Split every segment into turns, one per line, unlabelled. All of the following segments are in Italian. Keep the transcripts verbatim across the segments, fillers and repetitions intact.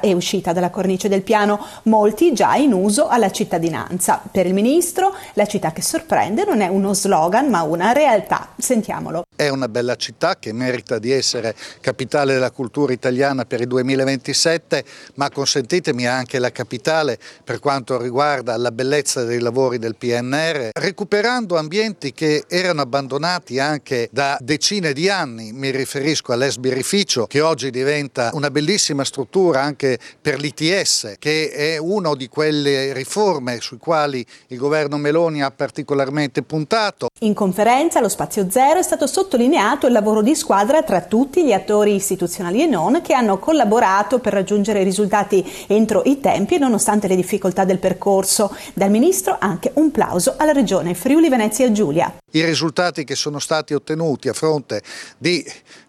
è uscita dalla cornice del piano, molti già in uso alla cittadinanza. Per il ministro, la città che sorprende non è uno slogan ma una realtà. Sentiamolo.
È una bella città che merita di essere capitale della cultura italiana per il duemilaventisette, ma consentitemi è anche la capitale per quanto riguarda la bellezza dei lavori del P N R, recuperando ambienti che erano abbandonati anche da decine di anni. Mi riferisco all'ex birrificio, che oggi diventa una bellissima struttura anche per l'I T S, che è una di quelle riforme sui quali il governo Meloni ha particolarmente puntato.
In conferenza allo Spazio Zero è stato sottolineato il lavoro di squadra tra tutti gli attori istituzionali e non che hanno collaborato per raggiungere risultati entro i tempi nonostante le difficoltà del percorso. Dal ministro anche un plauso alla regione Friuli Venezia Giulia.
I risultati che sono stati ottenuti a fronte di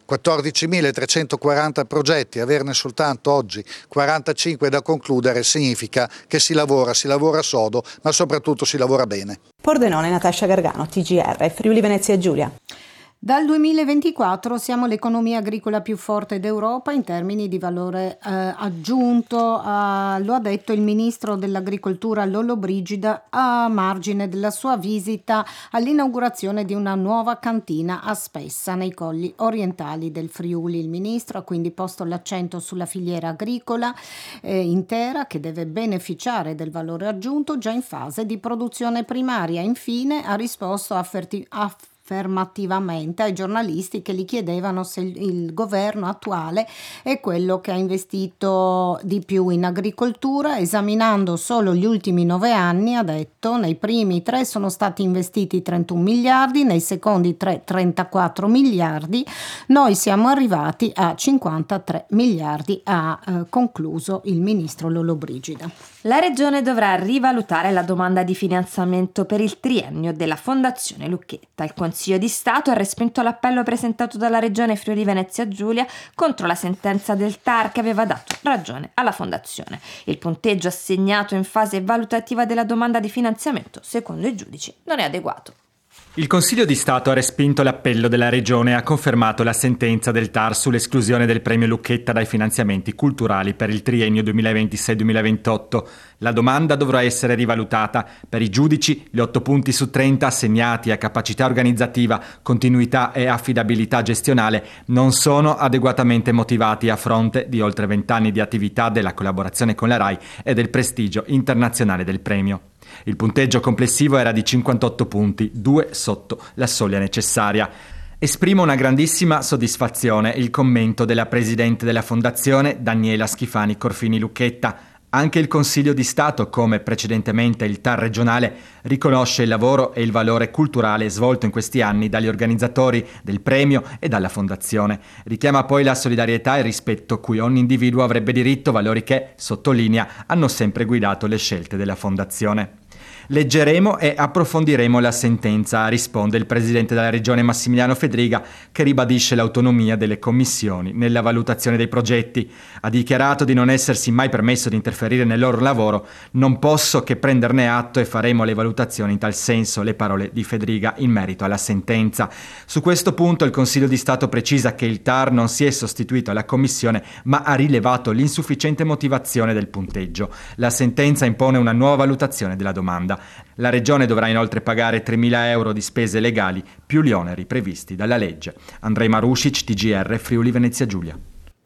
quattordicimilatrecentoquaranta progetti, averne soltanto oggi quarantacinque da concludere, significa che si lavora, si lavora sodo, ma soprattutto si lavora bene.
Pordenone, Natascia Gargano, T G R, Friuli Venezia Giulia.
Dal duemilaventiquattro siamo l'economia agricola più forte d'Europa in termini di valore eh, aggiunto, eh, lo ha detto il ministro dell'agricoltura Lollobrigida a margine della sua visita all'inaugurazione di una nuova cantina a Spessa nei colli orientali del Friuli. Il ministro ha quindi posto l'accento sulla filiera agricola eh, intera che deve beneficiare del valore aggiunto già in fase di produzione primaria. Infine ha risposto afferti- a affermativamente ai giornalisti che gli chiedevano se il, il governo attuale è quello che ha investito di più in agricoltura. Esaminando solo gli ultimi nove anni, ha detto, nei primi tre sono stati investiti trentuno miliardi, nei secondi tre trentaquattro miliardi, noi siamo arrivati a cinquantatré miliardi, ha eh, concluso il ministro Lollobrigida.
La Regione dovrà rivalutare la domanda di finanziamento per il triennio della Fondazione Lucchetta. Il Consiglio di Stato ha respinto l'appello presentato dalla Regione Friuli Venezia Giulia contro la sentenza del T A R che aveva dato ragione alla Fondazione. Il punteggio assegnato in fase valutativa della domanda di finanziamento, secondo i giudici, non è adeguato.
Il Consiglio di Stato ha respinto l'appello della Regione e ha confermato la sentenza del T A R sull'esclusione del premio Lucchetta dai finanziamenti culturali per il triennio duemilaventisei duemilaventotto. La domanda dovrà essere rivalutata. Per i giudici, gli otto punti su trenta assegnati a capacità organizzativa, continuità e affidabilità gestionale non sono adeguatamente motivati a fronte di oltre vent'anni di attività della collaborazione con la RAI e del prestigio internazionale del premio. Il punteggio complessivo era di cinquantotto punti, due sotto la soglia necessaria. Esprimo una grandissima soddisfazione il commento della presidente della Fondazione, Daniela Schifani Corfini Lucchetta. Anche il Consiglio di Stato, come precedentemente il T A R regionale, riconosce il lavoro e il valore culturale svolto in questi anni dagli organizzatori del premio e dalla Fondazione. Richiama poi la solidarietà e il rispetto cui ogni individuo avrebbe diritto, valori che, sottolinea, hanno sempre guidato le scelte della Fondazione. Leggeremo e approfondiremo la sentenza, risponde il presidente della regione Massimiliano Fedriga, che ribadisce l'autonomia delle commissioni nella valutazione dei progetti. Ha dichiarato di non essersi mai permesso di interferire nel loro lavoro. Non posso che prenderne atto e faremo le valutazioni in tal senso, le parole di Fedriga in merito alla sentenza. Su questo punto il Consiglio di Stato precisa che il T A R non si è sostituito alla commissione, ma ha rilevato l'insufficiente motivazione del punteggio. La sentenza impone una nuova valutazione della domanda. La Regione dovrà inoltre pagare tremila euro di spese legali più gli oneri previsti dalla legge. Andrej Marušić, T G R, Friuli Venezia Giulia.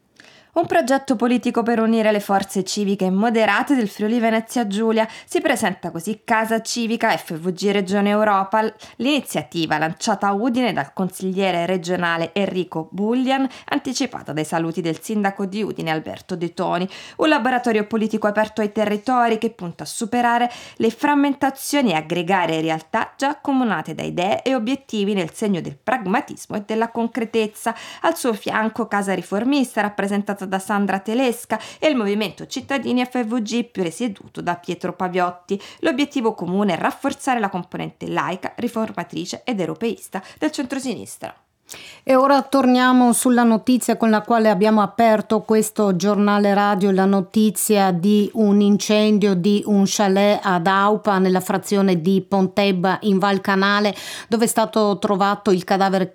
Un progetto politico per unire le forze civiche moderate del Friuli Venezia Giulia. Si presenta così Casa Civica F V G Regione Europa, l'iniziativa lanciata a Udine dal consigliere regionale Enrico Bullian, anticipata dai saluti del sindaco di Udine Alberto De Toni. Un laboratorio politico aperto ai territori che punta a superare le frammentazioni e aggregare realtà già accomunate da idee e obiettivi nel segno del pragmatismo e della concretezza. Al suo fianco Casa Riformista, rappresentata da Sandra Telesca, e il Movimento Cittadini F V G presieduto da Pietro Paviotti. L'obiettivo comune è rafforzare la componente laica, riformatrice ed europeista del centrosinistra.
E ora torniamo sulla notizia con la quale abbiamo aperto questo giornale radio, la notizia di un incendio di un chalet ad Aupa nella frazione di Pontebba in Val Canale, dove è stato trovato il cadavere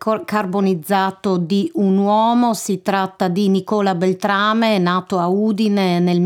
carbonizzato di un uomo. Si tratta di Nicola Beltrame, nato a Udine nel